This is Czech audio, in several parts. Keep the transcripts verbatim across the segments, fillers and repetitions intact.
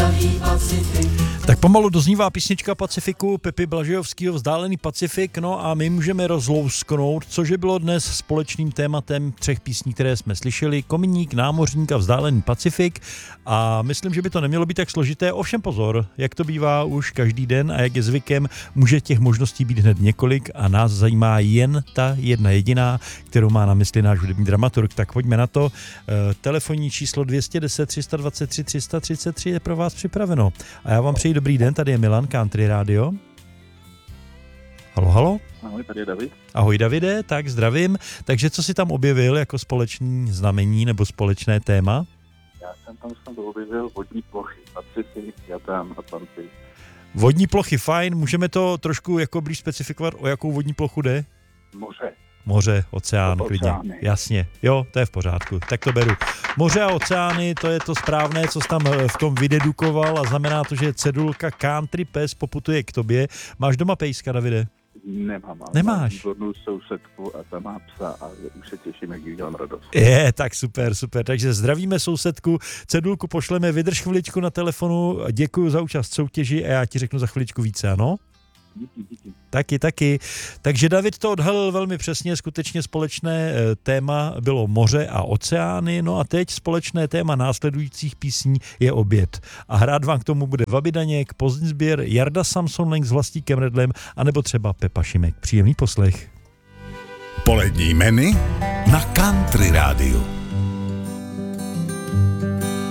Tak pomalu doznívá písnička Pacifiku Pepy Blažejovského Vzdálený Pacifik, no a my můžeme rozlousknout, cože bylo dnes společným tématem třech písní, které jsme slyšeli, Kominík, Námořník a Vzdálený Pacifik, a myslím, že by to nemělo být tak složité, ovšem pozor, jak to bývá už každý den a jak je zvykem, může těch možností být hned několik a nás zajímá jen ta jedna jediná, kterou má na mysli náš hudební dramaturg, tak pojďme na to. Telefonní číslo dvě stě deset, tři sta dvacet tři, tři sta třicet tři je pro vás připraveno. A já vám přeji dobrý den, tady je Milan, Country Radio. Halo, halo. Ahoj, tady je David. Ahoj Davide, tak zdravím. Takže co jsi tam objevil jako společný znamení nebo společné téma? Já jsem tam snad objevil vodní plochy, Pacifik, Jadran, Atlantik. Vodní plochy, fajn, můžeme to trošku jako blíž specifikovat, o jakou vodní plochu jde? Moře. Moře, oceán, klidně. Oceány. Jasně, jo, to je v pořádku, tak to beru. Moře a oceány, to je to správné, co jsi tam v tom vydedukoval, a znamená to, že cedulka Country Pes poputuje k tobě. Máš doma pejska, Davide? Nemám, ale Nemáš? mám výbornou sousedku a ta má psa a už se těším, jak jí dělám radost. Je, tak super, super. Takže zdravíme sousedku, cedulku pošleme, vydrž chviličku na telefonu, děkuji za účast v soutěži a já ti řeknu za chviličku více, ano? Díky, díky. Taky, taky. Takže David to odhalil velmi přesně, skutečně společné téma bylo moře a oceány, no a teď společné téma následujících písní je oběd. A hrát vám k tomu bude Vaby Daněk, Pozdní sběr, Jarda Samsonek s Vlastíkem Redlem, anebo třeba Pepa Šimek. Příjemný poslech. Polední menu na Country Radio.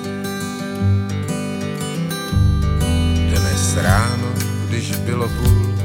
Dnes ráno, když bylo půl